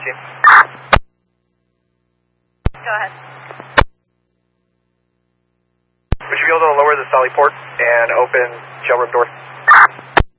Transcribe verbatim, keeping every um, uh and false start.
Chief. Go ahead. Would you be able to lower the Sully port and open shell room door?